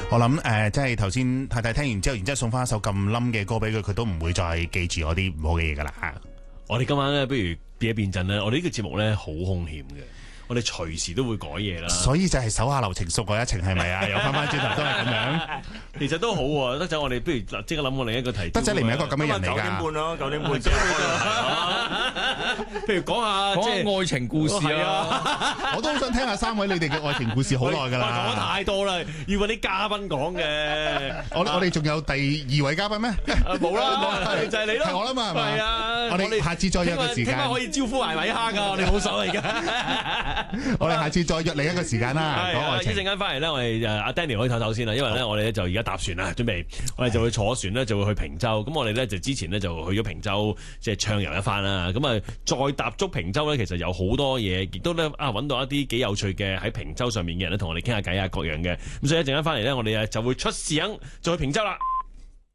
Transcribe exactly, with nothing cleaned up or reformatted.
我諗誒、呃，即係頭先太太聽完之後，然之後送翻一首咁冧嘅歌俾佢，佢都唔會再記住我啲唔好嘅嘢噶啦。 我哋今晚咧，不如變一變陣咧。我哋呢個節目咧好兇險嘅，我哋隨時都會改嘢啦。 所以就係手下留情，熟過一程，係咪啊？又翻翻轉頭都係咁樣。 其實都好喎，德仔，我哋不如即刻諗我另一個題。 德仔你唔係一個咁嘅人嚟㗎。 九點半咯，九點半。 譬如講下即係愛情故事啊！ 我都好想聽下三位你哋嘅愛情故事好耐㗎啦。 講得太多啦，要揾啲嘉賓講嘅。 我我哋仲有第二位嘉賓咩？ 冇啦，就係你咯。 係我啦嘛，係嘛？ 係啊， 我哋下次再約個時間。 聽晚可以招呼埋米蝦㗎，我哋冇所謂㗎。 我哋下次再約另一個時間啦。講愛情。 一陣間翻嚟咧，我哋誒阿 Danny 可以唞唞先啦，因為咧我哋咧就而家搭船啦，準備我哋就會坐船咧，就會去平洲。咁我哋咧就之前咧就去咗平洲，即係暢遊一番啦。咁啊，再踏足平洲咧，其實有好多嘢，亦都咧啊揾到一啲幾有趣嘅喺平洲上面嘅人咧，同我哋傾下偈啊，各樣嘅。咁所以一陣間翻嚟咧，我哋誒就會出城，就去平洲啦。